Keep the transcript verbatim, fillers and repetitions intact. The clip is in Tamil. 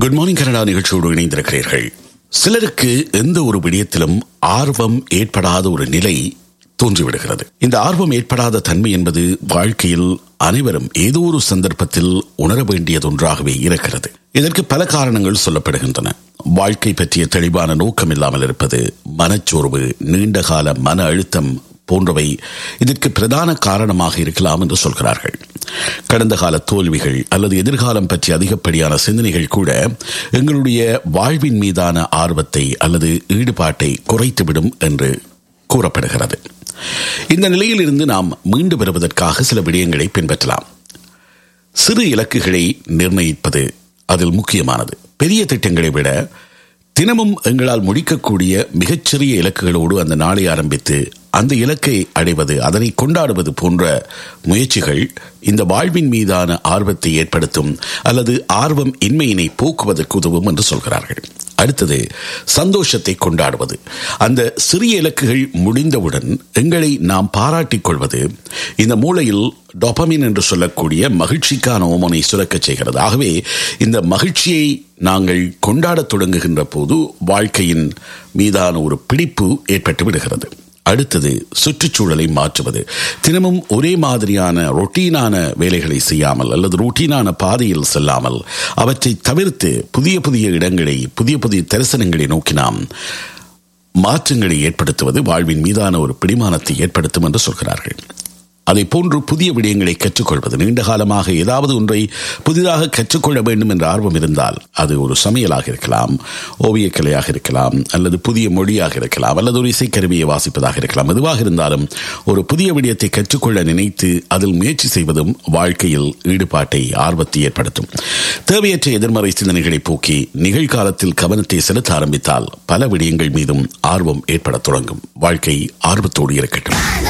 குட் மார்னிங் கனடா நிகழ்ச்சியோடு இணைந்திருக்கிறீர்கள். சிலருக்கு எந்த ஒரு விடயத்திலும் ஆர்வம் ஏற்படாத ஒரு நிலை தோன்றிவிடுகிறது. இந்த ஆர்வம் ஏற்படாத தன்மை என்பது வாழ்க்கையில் அனைவரும் ஏதோ ஒரு சந்தர்ப்பத்தில் உணர வேண்டியதொன்றாகவே இருக்கிறது. இதற்கு பல காரணங்கள் சொல்லப்படுகின்றன. வாழ்க்கை பற்றிய தெளிவான நோக்கம் இல்லாமல் இருப்பது, மனச்சோர்வு, நீண்டகால மன அழுத்தம் போன்றவை இதற்கு பிரதான காரணமாக இருக்கலாம் என்று சொல்கிறார்கள். கடந்த கால தோல்விகள் அல்லது எதிர்காலம் பற்றி அதிகப்படியான சிந்தனைகள் கூட எங்களுடைய வாழ்வின் மீதான ஆர்வத்தை அல்லது ஈடுபாட்டை குறைத்துவிடும் என்று கூறப்படுகிறது. இந்த நிலையில் இருந்து நாம் மீண்டு வருவதற்காக சில விடயங்களை பின்பற்றலாம். சிறு இலக்குகளை நிர்ணயிப்பது அதில் முக்கியமானது. பெரிய திட்டங்களை விட தினமும் எங்களால் முடிக்கக்கூடிய மிகச்சிறிய இலக்குகளோடு அந்த நாளை ஆரம்பித்து அந்த இலக்கை அடைவது, அதனை கொண்டாடுவது போன்ற முயற்சிகள் இந்த வாழ்வின் மீதான ஆர்வத்தை ஏற்படுத்தும் அல்லது ஆர்வம் இன்மையினை போக்குவதற்கு உதவும் என்று சொல்கிறார்கள். அடுத்தது சந்தோஷத்தை கொண்டாடுவது. அந்த சிறிய இலக்குகள் முடிந்தவுடன் எங்களை நாம் பாராட்டிக் கொள்வது இந்த மூளையில் டோபமின் என்று சொல்லக்கூடிய மகிழ்ச்சிக்கான ஹோமோனை சுரக்கச் செய்கிறது. ஆகவே இந்த மகிழ்ச்சியை நாங்கள் கொண்டாடத் தொடங்குகின்ற போது வாழ்க்கையின் மீதான ஒரு பிடிப்பு ஏற்பட்டு விடுகிறது. அடுத்தது சுற்றுச்சூழலை மாற்றுவது. தினமும் ஒரே மாதிரியான ரொட்டீனான வேலைகளை செய்யாமல் அல்லது ரொட்டீனான பாதையில் செல்லாமல் அவற்றை தவிர்த்து புதிய புதிய இடங்களை, புதிய புதிய தரிசனங்களை நோக்கி நாம் மாற்றங்களை ஏற்படுத்துவது வாழ்வின் மீதான ஒரு பிடிமானத்தை ஏற்படுத்தும் என்று சொல்கிறார்கள். அதை போன்று புதிய விடயங்களை கற்றுக்கொள்வது. நீண்ட காலமாக ஏதாவது ஒன்றை புதிதாக கற்றுக்கொள்ள வேண்டும் என்ற ஆர்வம் இருந்தால் அது ஒரு சமையலாக இருக்கலாம், ஓவியக்கலையாக இருக்கலாம், அல்லது புதிய மொழியாக இருக்கலாம், அல்லது ஒரு இசைக்கருவியை வாசிப்பதாக இருக்கலாம். எதுவாக இருந்தாலும் ஒரு புதிய விடயத்தை கற்றுக்கொள்ள நினைத்து அதில் முயற்சி செய்வதும் வாழ்க்கையில் ஈடுபாட்டை, ஆர்வத்தை ஏற்படுத்தும். தேவையற்ற எதிர்மறை சிந்தனைகளை போக்கி நிகழ்காலத்தில் கவனத்தை செலுத்த ஆரம்பித்தால் பல விடயங்கள் மீதும் ஆர்வம் ஏற்பட தொடங்கும். வாழ்க்கை ஆர்வத்தோடு இருக்கட்டும்.